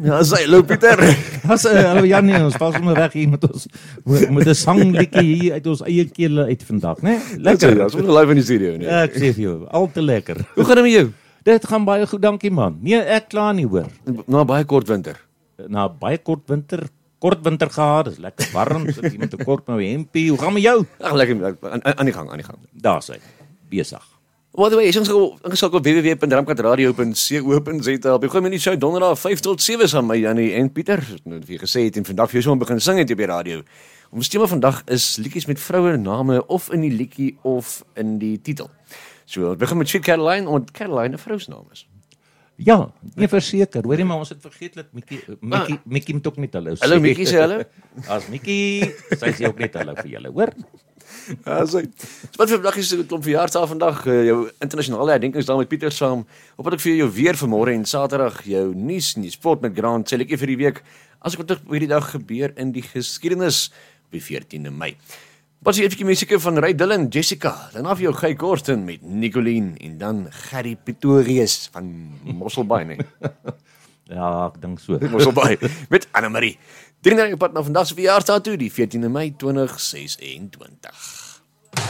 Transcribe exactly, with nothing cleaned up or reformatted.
Ja, sê, hallo Pieter. As, uh, hallo Janie, ons pas om weg hier met ons, met 'n sangliedjie hier uit ons eie kele uit vandag, né? Lekker. Ja, ons moet live in die studio, nee. Ek sê vir jou, al te lekker. Hoe gaan dit met jou? Dit gaan baie goed, dankie man. Nee, ek kla nie hoor. Na baie kort winter. Na baie kort winter, kort winter gehad, dis lekker warm, sit hier met 'n kort nou hempie. Hoe gaan met jou? Ag, lekker aan aan die gang, aan die gang. Daar's hy. Besig. By the way, ons gaan ingeskakel op w w w punt ramkatradio punt co punt z a. Op die goeie show donderdag vyf tot sewe saam met Janie en Pieter. Nou wie gesê het en vandag vir jou so begin sing het op die radio. Ons tema vandag is liedjies met vroue name of in die liedjie of in die titel. So, ons begin met Sweet Caroline, omdat Caroline 'n vrou se naam is. Ja, nee verseker. Hoorie maar ons het vergeet dat Mikkie Mikkie ah. Mikkie moet ook net hallo sê. Hallo Mikkie sê hallo. As Mikkie, sy sê ook net hallo vir julle, hoor? Ja, so. Wat vir vandag is 'n klomp verjaarsdae vandag, uh, jou internasionale herdenkingsdag met Pieter saam. Op wat ek vir jou weer vanmôre en Saterdag jou nuus en die sport met Grant sê ek vir die week. As ek wat op hierdie dag gebeur in die geskiedenis op die veertiende Mei. Wat is die eftjie musieke van Ray Dillon, Jessica, dan af jou Guy Korsten met Nicoline en dan Gerry Pretorius van Mosselbaai, nee. Ja, ek dink so. Mosselbaai met Anne Marie. Drie na die pad na vandag se verjaarsdag toe, die veertiende Mei tweeduisend ses en twintig.